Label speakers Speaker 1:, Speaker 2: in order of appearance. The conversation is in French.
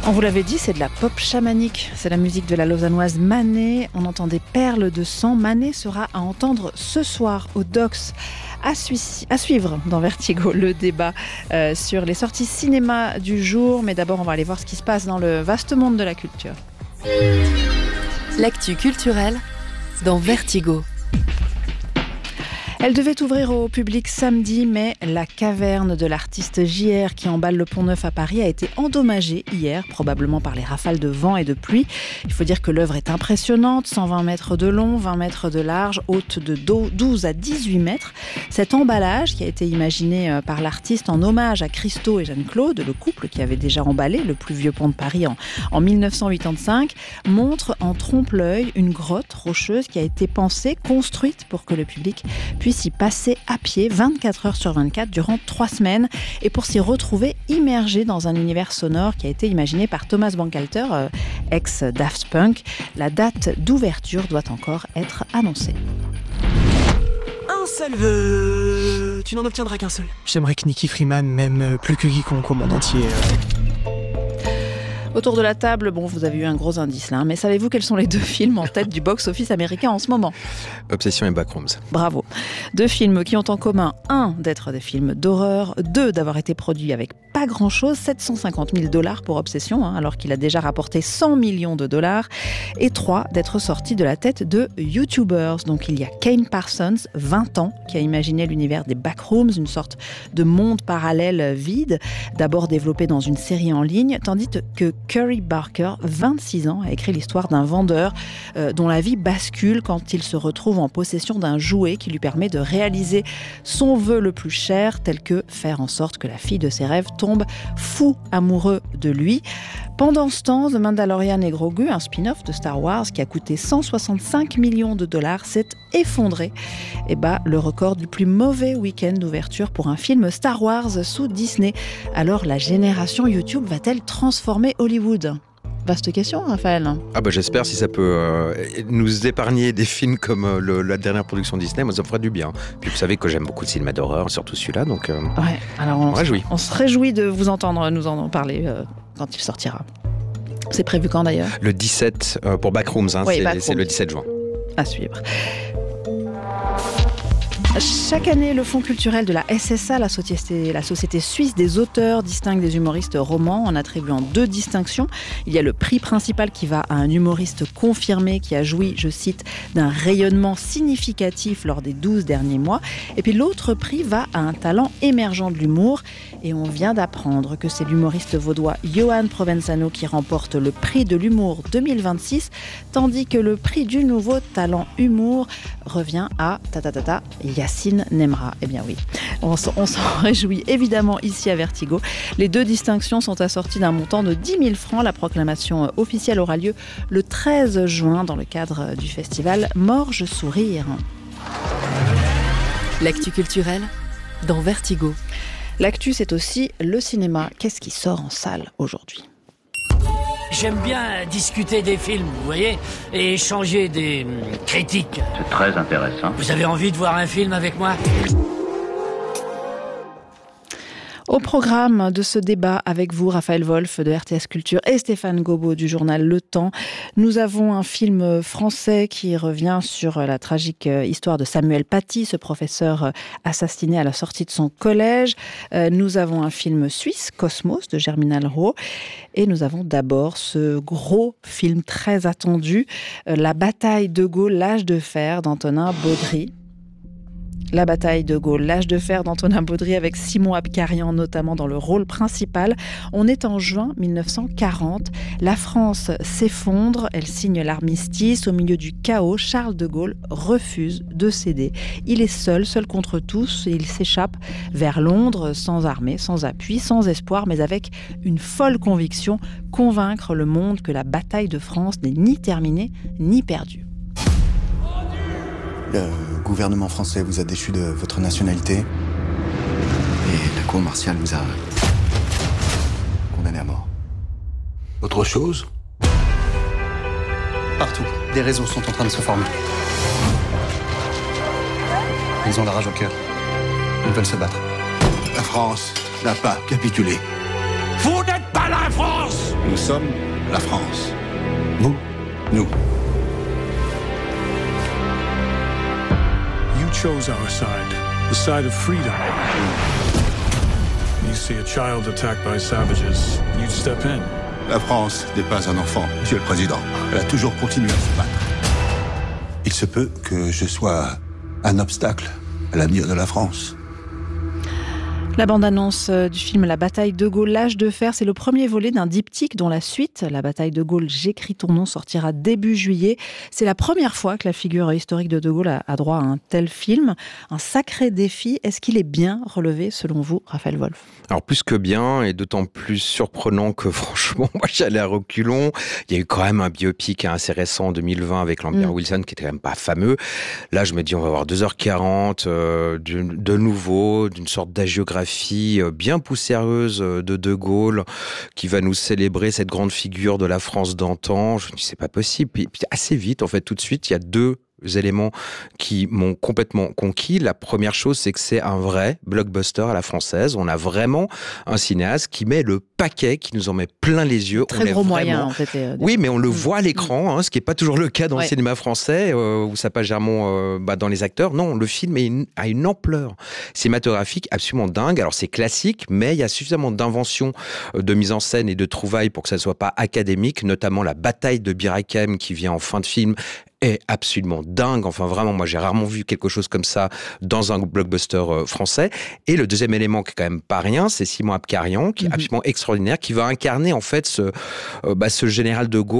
Speaker 1: On vous l'avait dit, c'est de la pop chamanique. C'est la musique de la lausannoise Manet. On entend des perles de sang. Manet sera à entendre ce soir au Dox. À suivre dans Vertigo le débat sur les sorties cinéma du jour. Mais d'abord, on va aller voir ce qui se passe dans le vaste monde de la culture.
Speaker 2: L'actu culturelle dans Vertigo.
Speaker 1: Elle devait ouvrir au public samedi, mais la caverne de l'artiste JR qui emballe le Pont-Neuf à Paris a été endommagée hier, probablement par les rafales de vent et de pluie. Il faut dire que l'œuvre est impressionnante, 120 mètres de long, 20 mètres de large, haute de 12 à 18 mètres. Cet emballage, qui a été imaginé par l'artiste en hommage à Christo et Jeanne-Claude, le couple qui avait déjà emballé le plus vieux pont de Paris en 1985, montre en trompe-l'œil une grotte rocheuse qui a été pensée, construite pour que le public puisse y passer à pied 24 heures sur 24 durant 3 semaines et pour s'y retrouver immergé dans un univers sonore qui a été imaginé par Thomas Bangalter, ex-Daft Punk. La date d'ouverture doit encore être annoncée.
Speaker 3: Un seul vœu, tu n'en obtiendras qu'un seul. J'aimerais que Nicky Freeman m'aime plus que quiconque au monde entier.
Speaker 1: Autour de la table, bon, vous avez eu un gros indice là, mais savez-vous quels sont les 2 films en tête du box-office américain en ce moment ?
Speaker 4: Obsession et Backrooms.
Speaker 1: Bravo. 2 films qui ont en commun, 1, d'être des films d'horreur, 2, d'avoir été produits avec pas grand-chose, $750 000 pour Obsession, alors qu'il a déjà rapporté $100 millions, et 3, d'être sorti de la tête de YouTubers. Donc il y a Kane Parsons, 20 ans, qui a imaginé l'univers des Backrooms, une sorte de monde parallèle vide, d'abord développé dans une série en ligne, tandis que Curry Barker, 26 ans, a écrit l'histoire d'un vendeur dont la vie bascule quand il se retrouve en possession d'un jouet qui lui permet de réaliser son vœu le plus cher, tel que faire en sorte que la fille de ses rêves tombe fou amoureux de lui. Pendant ce temps, The Mandalorian et Grogu, un spin-off de Star Wars qui a coûté $165 millions, s'est effondré et bat le record du plus mauvais week-end d'ouverture pour un film Star Wars sous Disney. Alors la génération YouTube va-t-elle transformer Hollywood ? Vaste question, Raphaël.
Speaker 4: Ah bah j'espère, si ça peut nous épargner des films comme la dernière production Disney, moi ça me ferait du bien. Puis vous savez que j'aime beaucoup le cinéma d'horreur, surtout celui-là, donc
Speaker 1: ouais, alors on se réjouit de vous entendre nous en parler quand il sortira. C'est prévu quand d'ailleurs ?
Speaker 4: Le 17 pour Backrooms,
Speaker 1: oui,
Speaker 4: c'est le 17 juin.
Speaker 1: À suivre. Chaque année, le Fonds culturel de la SSA, la Société suisse des auteurs, distingue des humoristes romans en attribuant 2 distinctions. Il y a le prix principal qui va à un humoriste confirmé qui a joui, je cite, d'un rayonnement significatif lors des 12 derniers mois. Et puis l'autre prix va à un talent émergent de l'humour. Et on vient d'apprendre que c'est l'humoriste vaudois Johan Provenzano qui remporte le prix de l'humour 2026, tandis que le prix du nouveau talent humour revient à Yacine Nemra. Eh bien oui, on s'en réjouit évidemment ici à Vertigo. Les 2 distinctions sont assorties d'un montant de 10 000 francs. La proclamation officielle aura lieu le 13 juin dans le cadre du festival Morge Sourire.
Speaker 2: L'actu culturelle dans Vertigo.
Speaker 1: L'actu, c'est aussi le cinéma. Qu'est-ce qui sort en salle aujourd'hui ?
Speaker 5: J'aime bien discuter des films, vous voyez, et échanger des critiques.
Speaker 6: C'est très intéressant.
Speaker 5: Vous avez envie de voir un film avec moi ?
Speaker 1: Au programme de ce débat avec vous, Raphaël Wolf de RTS Culture et Stéphane Gobot du journal Le Temps, nous avons un film français qui revient sur la tragique histoire de Samuel Paty, ce professeur assassiné à la sortie de son collège. Nous avons un film suisse, Cosmos, de Germinal Raux. Et nous avons d'abord ce gros film très attendu, La bataille de Gaulle, l'âge de fer d'Antonin Baudry. La bataille de Gaulle, l'âge de fer d'Antonin Baudry avec Simon Abkarian notamment dans le rôle principal. On est en juin 1940. La France s'effondre, elle signe l'armistice. Au milieu du chaos, Charles de Gaulle refuse de céder. Il est seul contre tous et il s'échappe vers Londres sans armée, sans appui, sans espoir, mais avec une folle conviction, convaincre le monde que la bataille de France n'est ni terminée ni perdue.
Speaker 7: Le gouvernement français vous a déchu de votre nationalité et la cour martiale vous a condamné à mort.
Speaker 6: Autre chose ?
Speaker 7: Partout, des réseaux sont en train de se former. Ils ont la rage au cœur. Ils veulent se battre.
Speaker 6: La France n'a pas capitulé. Vous n'êtes pas la France! Nous sommes la France. Vous, nous.
Speaker 8: You chose our side, the side of freedom. You see a child attacked by savages, you'd step in.
Speaker 6: La France n'est pas un enfant, Monsieur le Président. Elle a toujours continué à se battre. Il se peut que je sois un obstacle à l'avenir de la France.
Speaker 1: La bande-annonce du film La bataille de Gaulle, l'âge de fer, c'est le premier volet d'un diptyque dont la suite, La bataille de Gaulle, j'écris ton nom, sortira début juillet. C'est la première fois que la figure historique de Gaulle a droit à un tel film. Un sacré défi. Est-ce qu'il est bien relevé selon vous, Raphaël Wolf ?
Speaker 4: Alors plus que bien, et d'autant plus surprenant que franchement, moi j'allais à reculons. Il y a eu quand même un biopic assez récent en 2020 avec Lambert Wilson qui était quand même pas fameux. Là je me dis on va avoir 2h40 de nouveau, d'une sorte d'agiographie bien poussiéreuse de Gaulle qui va nous célébrer cette grande figure de la France d'antan. Je me dis c'est pas possible. Puis assez vite, en fait, tout de suite, il y a deux éléments qui m'ont complètement conquis. La première chose, c'est que c'est un vrai blockbuster à la française. On a vraiment un cinéaste qui met le paquet, qui nous en met plein les yeux.
Speaker 1: Très gros moyen, en fait.
Speaker 4: Oui, mais on le voit à l'écran, ce qui n'est pas toujours le cas dans le cinéma français, où ça passe généralement dans les acteurs. Non, le film a une ampleur cinématographique absolument dingue. Alors, c'est classique, mais il y a suffisamment d'inventions de mise en scène et de trouvailles pour que ça ne soit pas académique, notamment la bataille de Bir Hakeim qui vient en fin de film est absolument dingue. Enfin, vraiment, moi, j'ai rarement vu quelque chose comme ça dans un blockbuster français. Et le deuxième élément qui est quand même pas rien, c'est Simon Abkarian, qui est absolument extraordinaire, qui va incarner, en fait, ce général de Gaulle